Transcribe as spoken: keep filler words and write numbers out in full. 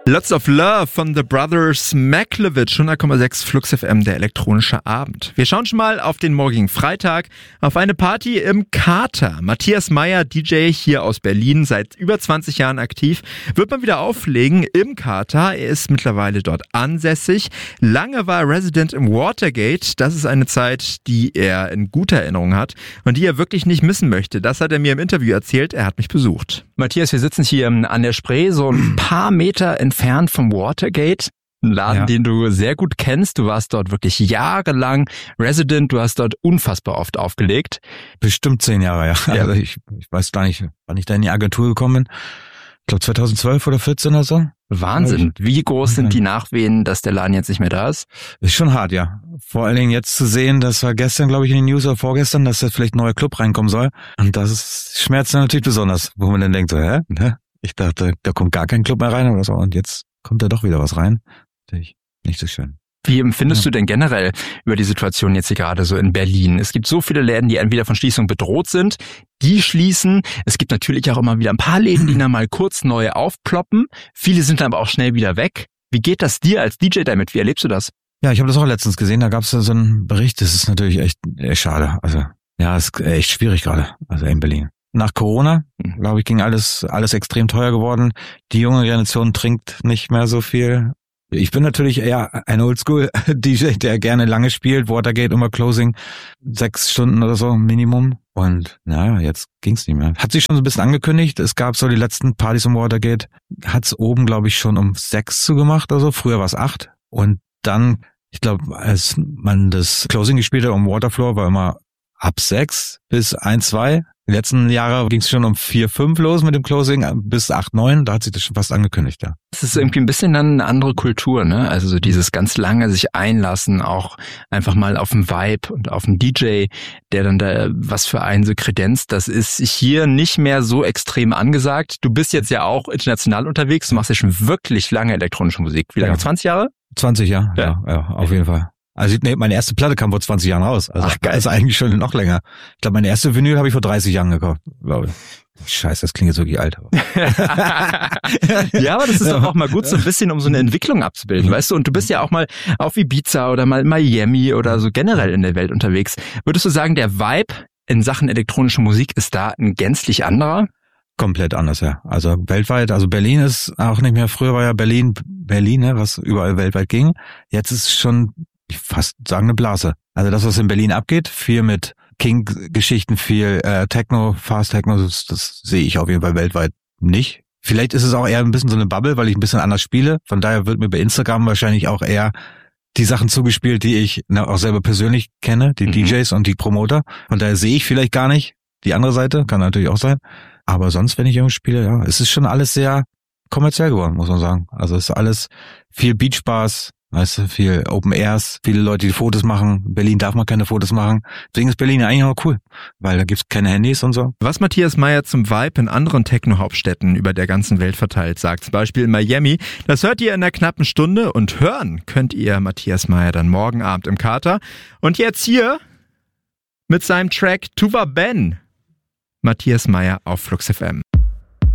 Lots of Love von The Brothers Maklowitsch, hundert Komma sechs Flux F M, der elektronische Abend. Wir schauen schon mal auf den morgigen Freitag, auf eine Party im Kater. Matthias Meyer, D J hier aus Berlin, seit über zwanzig Jahren aktiv, wird mal wieder auflegen im Kater. Er ist mittlerweile dort ansässig. Lange war er Resident im Watergate. Das ist eine Zeit, die er in guter Erinnerung hat und die er wirklich nicht missen möchte. Das hat er mir im Interview erzählt. Er hat mich besucht. Matthias, wir sitzen hier an der Spree, so ein paar Meter entfernt vom Watergate. Ein Laden, ja, den du sehr gut kennst. Du warst dort wirklich jahrelang Resident. Du hast dort unfassbar oft aufgelegt. Bestimmt zehn Jahre, ja. ja. Also ich, ich weiß gar nicht, wann ich da in die Agentur gekommen bin. Ich glaube zweitausendzwölf oder vierzehn oder so. Wahnsinn. Wie groß sind die Nachwehen, dass der Laden jetzt nicht mehr da ist? Ist schon hart, ja. Vor allen Dingen jetzt zu sehen, das war gestern, glaube ich, in den News oder vorgestern, dass da vielleicht ein neuer Club reinkommen soll. Und das ist, schmerzt dann natürlich besonders, wo man dann denkt so, hä? Ich dachte, da kommt gar kein Club mehr rein oder so. Und jetzt kommt da doch wieder was rein. Natürlich nicht so schön. Wie empfindest ja. du denn generell über die Situation jetzt hier gerade so in Berlin? Es gibt so viele Läden, die entweder von Schließung bedroht sind, die schließen. Es gibt natürlich auch immer wieder ein paar Läden, die dann mal kurz neu aufploppen. Viele sind dann aber auch schnell wieder weg. Wie geht das dir als D J damit? Wie erlebst du das? Ja, ich habe das auch letztens gesehen. Da gab es so einen Bericht. Das ist natürlich echt, echt schade. Also ja, ist echt schwierig gerade. Also in Berlin. Nach Corona, glaube ich, ging alles alles extrem teuer geworden. Die junge Generation trinkt nicht mehr so viel. Ich bin natürlich eher ein Oldschool-D J, der gerne lange spielt. Watergate immer Closing, sechs Stunden oder so Minimum. Und naja, jetzt ging's nicht mehr. Hat sich schon so ein bisschen angekündigt. Es gab so die letzten Partys im Watergate. Hat's oben, glaube ich, schon um sechs zugemacht oder so. Früher war es acht. Und dann, ich glaube, als man das Closing gespielt hat um Waterfloor, war immer ab sechs bis eins, zwei. Die letzten Jahre ging es schon um vier, fünf los mit dem Closing bis acht, neun. Da hat sich das schon fast angekündigt, ja. Es ist irgendwie ein bisschen dann eine andere Kultur, ne? Also so dieses ganz lange sich einlassen, auch einfach mal auf den Vibe und auf den D J, der dann da was für einen so kredenzt. Das ist hier nicht mehr so extrem angesagt. Du bist jetzt ja auch international unterwegs. Du machst ja schon wirklich lange elektronische Musik. Wie lange? Ja. zwanzig Jahre? zwanzig, ja. Ja, ja, ja auf jeden Fall. Also nee, meine erste Platte kam vor zwanzig Jahren raus. Also, Ach, geil. Also eigentlich schon noch länger. Ich glaube, meine erste Vinyl habe ich vor dreißig Jahren gekauft, glaube ich. Scheiße, das klingt jetzt wirklich alt. Aber. Ja, aber das ist doch auch mal gut, so ein bisschen, um so eine Entwicklung abzubilden, weißt du? Und du bist ja auch mal auf Ibiza oder mal Miami oder so generell in der Welt unterwegs. Würdest du sagen, der Vibe in Sachen elektronische Musik ist da ein gänzlich anderer? Komplett anders, ja. Also weltweit, also Berlin ist auch nicht mehr, früher war ja Berlin, Berlin, ne, was überall weltweit ging. Jetzt ist schon, ich fast sagen, eine Blase. Also das, was in Berlin abgeht, viel mit King-Geschichten, viel äh, Techno, Fast Techno, das, das sehe ich auf jeden Fall weltweit nicht. Vielleicht ist es auch eher ein bisschen so eine Bubble, weil ich ein bisschen anders spiele. Von daher wird mir bei Instagram wahrscheinlich auch eher die Sachen zugespielt, die ich na, auch selber persönlich kenne, die mhm. D Js und die Promoter. Von daher sehe ich vielleicht gar nicht die andere Seite, kann natürlich auch sein. Aber sonst, wenn ich irgendwo spiele, ja, es ist schon alles sehr kommerziell geworden, muss man sagen. Also es ist alles viel Beachbars, weißt du, viel Open Airs, viele Leute, die Fotos machen. In Berlin darf man keine Fotos machen. Deswegen ist Berlin eigentlich auch cool, weil da gibt's keine Handys und so. Was Matthias Meyer zum Vibe in anderen Techno-Hauptstädten über der ganzen Welt verteilt sagt, zum Beispiel in Miami, das hört ihr in einer knappen Stunde und hören könnt ihr Matthias Meyer dann morgen Abend im Kater. Und jetzt hier mit seinem Track Tuva Ben, Matthias Meyer auf Flux F M.